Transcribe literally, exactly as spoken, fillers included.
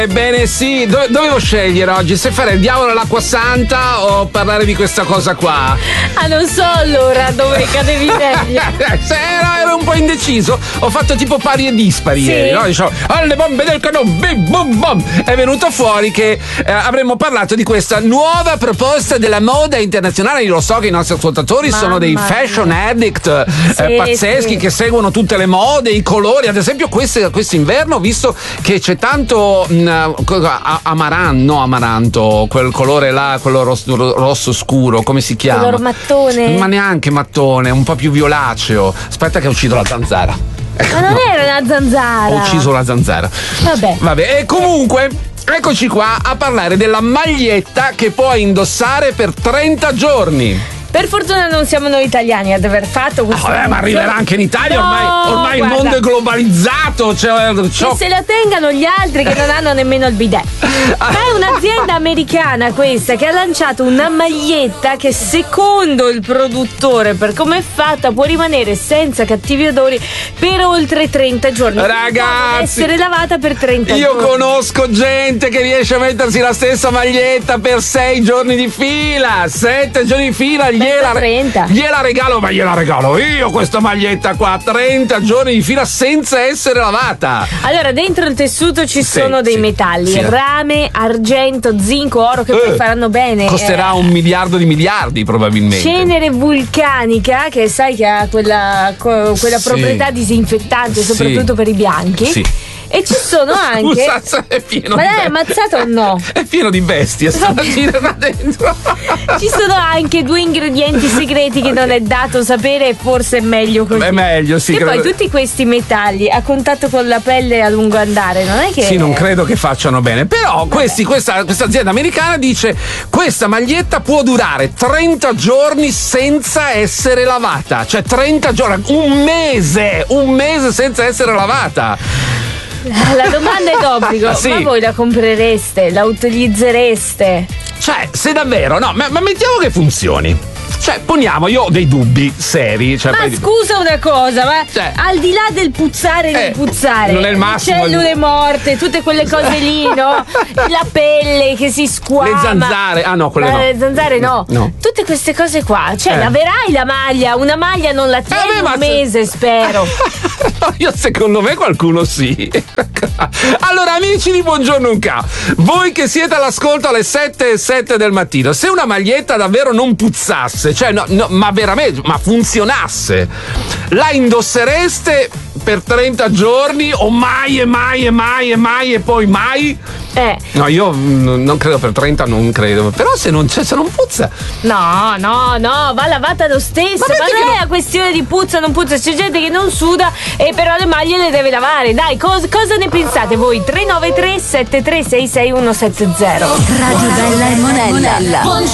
Ebbene sì, do- dovevo scegliere oggi se fare il diavolo all'acqua santa o parlare di questa cosa qua. Ah, non so allora dove cadevi meglio. Se ero, ero un po' indeciso, ho fatto tipo pari e dispari Sì. ieri, no? Dicevo, alle bombe del canone, bim bum bum. È venuto fuori che eh, avremmo parlato di questa nuova proposta della moda internazionale. Io lo so che i nostri ascoltatori Mamma sono dei mia. fashion addict eh, Sì, pazzeschi sì. che seguono tutte le mode, i colori. Ad esempio queste, quest'inverno ho visto che c'è tanto mh, a- amaran, no amaranto, quel colore là, quello rosso, rosso scuro, come si chiama? Color mattone. Ma neanche mattone, un po' più violaceo. Aspetta che ho ucciso la zanzara. Ma non era una zanzara. Ho ucciso la zanzara. Vabbè. Vabbè, e comunque eccoci qua a parlare della maglietta che puoi indossare per trenta giorni. Per fortuna non siamo noi italiani ad aver fatto questo. Vabbè, ma arriverà anche in Italia, No, ormai, ormai il guarda. mondo è globalizzato. Cioè, Che ciò- se la tengano gli altri che non hanno nemmeno il bidet. Ma è un'azienda americana questa che ha lanciato una maglietta che secondo il produttore, per come è fatta, può rimanere senza cattivi odori per oltre trenta giorni. Ragazzi, può essere lavata per trenta io giorni. conosco gente che riesce a mettersi la stessa maglietta per sei giorni di fila, sette giorni di fila, gliela, trenta. gliela regalo, ma gliela regalo io questa maglietta qua, trenta giorni di fila senza essere lavata. Allora, dentro il tessuto ci Sì, sono dei sì, metalli, sì. rame, argento, zinco, oro che poi Eh, faranno bene. Costerà Eh, un miliardo di miliardi probabilmente. Cenere vulcanica, che sai che ha quella, co- quella Sì. proprietà disinfettante, Sì. soprattutto per i bianchi. Sì. E ci sono anche. Scusa, è pieno Ma di l'hai ammazzato o no? È pieno di bestie stamattina là dentro. Ci sono anche due ingredienti segreti che non è dato sapere e forse è meglio così. È meglio, sì. E credo- poi tutti questi metalli a contatto con la pelle a lungo andare, non è che. Sì, non credo che facciano bene. Però questi, questa, questa azienda americana dice: questa maglietta può durare trenta giorni senza essere lavata. Cioè trenta giorni, un mese, un mese senza essere lavata. La domanda è d'obbligo, Sì. ma voi la comprereste? La utilizzereste? Cioè, se davvero, no, ma, ma mettiamo che funzioni. Cioè, poniamo, io ho dei dubbi seri. Cioè, Ma poi- scusa una cosa, ma Cioè- al di là del puzzare Eh, del puzzare, non è il massimo. cellule morte, tutte quelle cose lì, no? La pelle che si squama. Le zanzare, ah no, quelle Ma no. Le zanzare no. No. Tutte queste cose qua, cioè Eh. laverai la maglia, una maglia non la tieni vabbè, ma un se- mese, spero. No, io secondo me qualcuno sì. Allora, amici di Buongiorno Unca, voi che siete all'ascolto alle sette e sette del mattino, se una maglietta davvero non puzzasse, cioè no, no, ma veramente, ma funzionasse, la indossereste per trenta giorni o mai e mai e mai e mai e poi mai? Eh. No, io mm, non credo per trenta, non credo. Però se non c'è, se non puzza. No, no, no, va lavata lo stesso. Ma Ma, perché non che è una questione di puzza, non puzza. C'è gente che non suda e però le maglie le deve lavare. Dai, cos- cosa ne pensate voi? tre nove tre sette tre sei sei uno sette zero. Radio Bella e Monella.